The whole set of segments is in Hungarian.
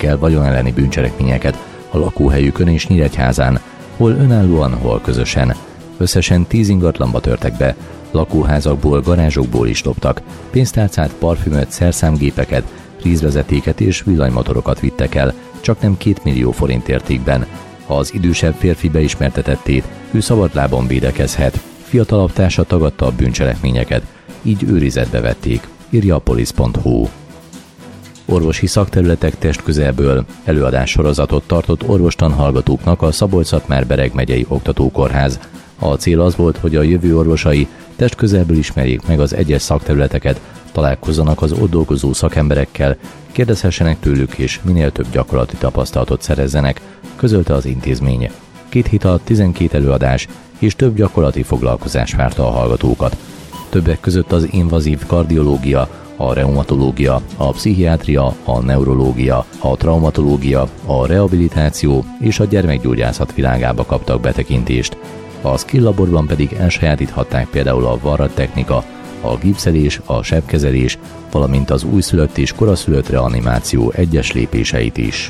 követtek el vagyon elleni bűncselekményeket a lakóhelyükön és Nyíregyházán, hol önállóan, hol közösen. Összesen 10 ingatlanba törtek be, lakóházakból, garázsokból is loptak, pénztárcát, parfümöt, szerszámgépeket, rízvezetéket és villanymotorokat vittek el, csak nem 2 millió forint értékben. Az idősebb férfi beismerte tettét, ő szabadlábon védekezhet. Fiatalabb társa tagadta a bűncselekményeket, így őrizetbe vették, írja a polisz.hu. Orvosi szakterületek testközelből előadássorozatot tartott orvostan hallgatóknak a Szabolcs-Szatmár-Bereg megyei oktatókórház. A cél az volt, hogy a jövő orvosai testközelből ismerjék meg az egyes szakterületeket, találkozzanak az ott dolgozó szakemberekkel, kérdezhessenek tőlük és minél több gyakorlati tapasztalatot szerezzenek, közölte az intézmény. 2 hét alatt 12 előadás és több gyakorlati foglalkozás várta a hallgatókat. Többek között az invazív kardiológia, a reumatológia, a pszichiátria, a neurológia, a traumatológia, a rehabilitáció és a gyermekgyógyászat világába kaptak betekintést. A Skill Laborban pedig elsajátíthatták például a varratechnika, a gipszelés, a sebkezelés, valamint az újszülött és koraszülött reanimáció egyes lépéseit is.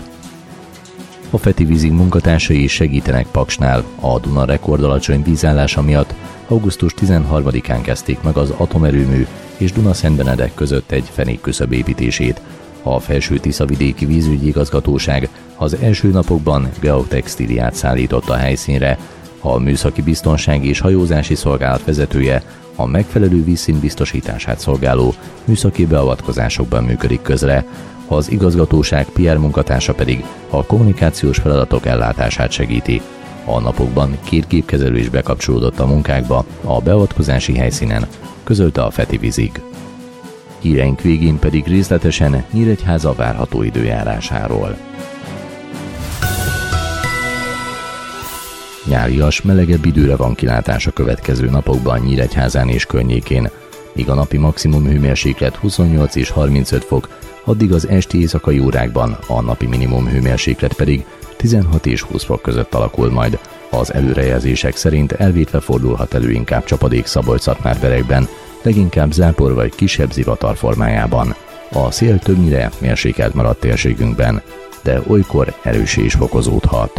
A Feti Vízig munkatársai is segítenek Paksnál. A Duna rekordalacsony vízállása miatt augusztus 13-án kezdték meg az atomerőmű és Dunaszentbenedek között egy fenékküszöb építését. A Felső-Tiszavidéki Vízügyi Igazgatóság az első napokban geotextíliát szállított a helyszínre. A Műszaki Biztonsági és Hajózási Szolgálat vezetője a megfelelő vízszint biztosítását szolgáló műszaki beavatkozásokban működik közre. Az igazgatóság PR munkatársa pedig a kommunikációs feladatok ellátását segíti. A napokban 2 gépkezelő is bekapcsolódott a munkákba a beavatkozási helyszínen, közölte a Feti Vízig. Híreink végén pedig részletesen Nyíregyháza várható időjárásáról. Nyárias, melegebb időre van kilátás a következő napokban Nyíregyházán és környékén. Míg a napi maximum hőmérséklet 28 és 35 fok, addig az esti éjszakai órákban a napi minimum hőmérséklet pedig 16 és 20 fok között alakul majd. Az előrejelzések szerint elvétve fordulhat elő inkább csapadék Szabolcs-Szatmár-Beregben, leginkább zápor vagy kisebb zivatar formájában. A szél többnyire mérsékelt maradt térségünkben, de olykor erőssé is fokozódhat.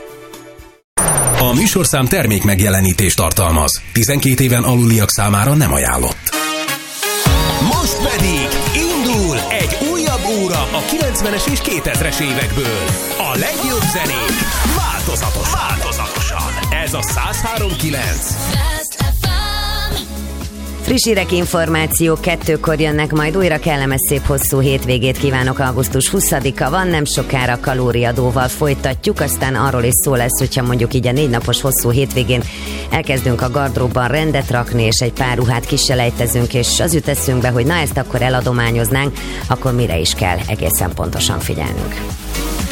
A műsorszám termék megjelenítést tartalmaz. 12 éven aluliak számára nem ajánlott. Most pedig indul egy újabb óra a 90-es és 2000-es évekből. A legjobb zenék változatosan. Ez a 103.9. Friss hírek, információk 2-kor jönnek, majd újra kellemes szép hosszú hétvégét kívánok. Augusztus 20-a van, nem sokára kalóriadóval folytatjuk, aztán arról is szó lesz, hogyha mondjuk így a 4 napos hosszú hétvégén elkezdünk a gardróbban rendet rakni, és egy pár ruhát kiselejtezünk, és az jut eszünkbe, hogy na ezt akkor eladományoznánk, akkor mire is kell egészen pontosan figyelnünk.